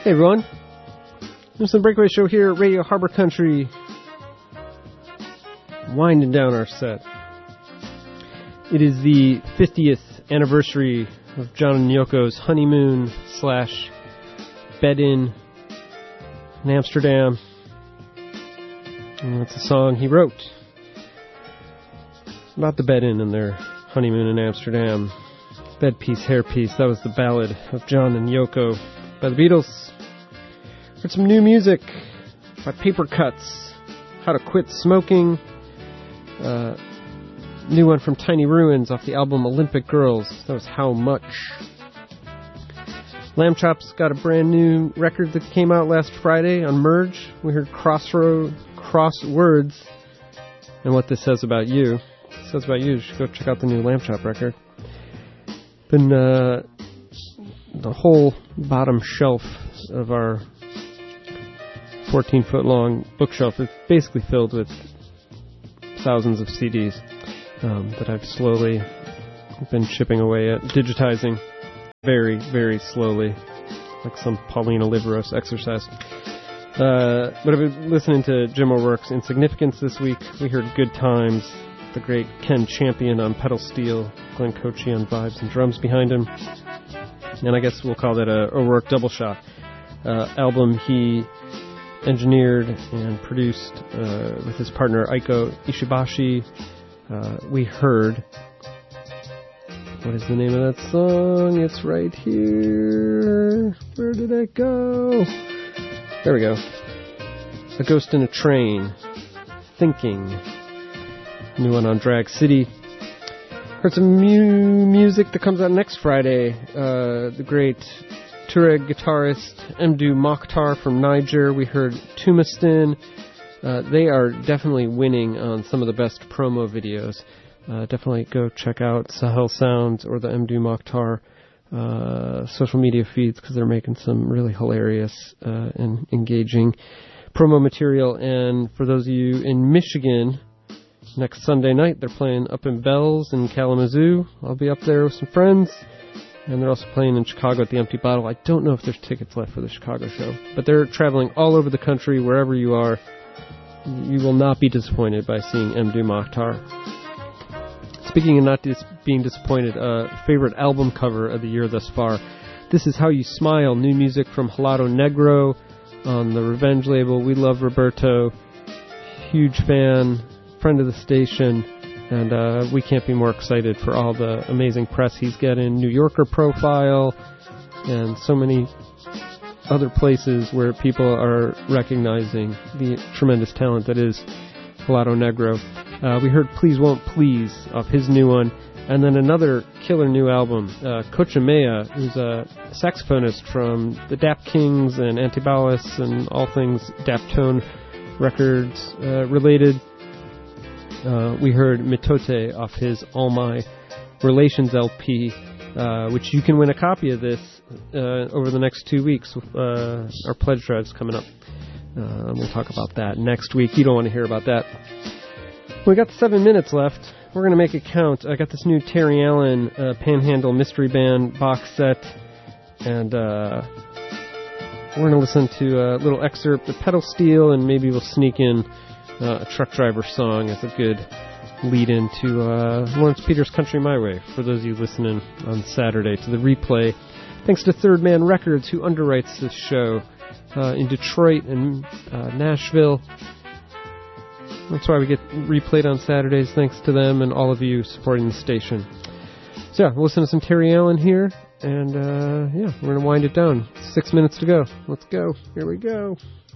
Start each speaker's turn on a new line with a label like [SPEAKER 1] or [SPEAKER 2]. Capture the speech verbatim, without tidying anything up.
[SPEAKER 1] Hey everyone, there's the Breakaway Show here at Radio Harbor Country, winding down our set. It is the fiftieth anniversary of John and Yoko's honeymoon slash bed-in in Amsterdam. And it's a song he wrote about the bed-in and their honeymoon in Amsterdam. Bed piece, hair piece, that was the ballad of John and Yoko by the Beatles. Heard some new music by Paper Cuts, How to Quit Smoking. Uh, new one from Tiny Ruins off the album Olympic Girls. That was How Much. Lamb Chop's got a brand new record that came out last Friday on Merge. We heard Crossroad, Crosswords, and what this says about you. It says about you, you should go check out the new Lamb Chop record. Been uh, the whole bottom shelf of our fourteen-foot long bookshelf is basically filled with thousands of C Ds um, that I've slowly been chipping away at, digitizing very, very slowly, like some Paulina Liveros exercise. Uh, but I've been listening to Jim O'Rourke's Insignificance this week. We heard Good Times, the great Ken Champion on pedal steel, Glenn Cochi on vibes and drums behind him. And I guess we'll call that a O'Rourke double shot. Uh, album he engineered and produced uh, with his partner Aiko Ishibashi. Uh, we heard, what is the name of that song? It's right here. Where did it go? There we go. A Ghost in a Train. Thinking. New one on Drag City. Heard some mu- music that comes out next Friday. Uh, the great Tuareg guitarist Mdu Mokhtar from Niger. We heard Tumastin. Uh, they are definitely winning on some of the best promo videos. Uh, definitely go check out Sahel Sounds or the Mdu Mokhtar uh, social media feeds because they're making some really hilarious uh, and engaging promo material. And for those of you in Michigan, next Sunday night they're playing up in Bells in Kalamazoo. I'll be up there with some friends. And they're also playing in Chicago at the Empty Bottle. I don't know if there's tickets left for the Chicago show. But they're traveling all over the country, wherever you are. You will not be disappointed by seeing Mdu Mokhtar. Speaking of not dis- being disappointed, uh, favorite album cover of the year thus far. This is How You Smile, new music from Helado Negro on the Revenge label. We love Roberto. Huge fan, friend of the station. And uh, we can't be more excited for all the amazing press he's getting. New Yorker profile and so many other places where people are recognizing the tremendous talent that is Helado Negro. Uh, we heard Please Won't Please off his new one. And then another killer new album, uh, Cochimea, who's a saxophonist from the Dap Kings and Antibalas and all things Daptone Records uh, related. Uh, we heard Mitote off his All My Relations L P, uh, which you can win a copy of this uh, over the next two weeks. Uh, our pledge drive's coming up. Uh, we'll talk about that next week. You don't want to hear about that. We got seven minutes left. We're going to make it count. I got this new Terry Allen uh, Panhandle Mystery Band box set, and uh, we're going to listen to a little excerpt of Pedal Steel, and maybe we'll sneak in Uh, a truck driver song as a good lead into uh, Lawrence Peters' Country My Way for those of you listening on Saturday to the replay. Thanks to Third Man Records, who underwrites this show uh, in Detroit and uh, Nashville. That's why we get replayed on Saturdays, thanks to them and all of you supporting the station. So yeah, we'll listen to some Terry Allen here, and uh, yeah, we're going to wind it down. Six minutes to go. Let's go. Here we go.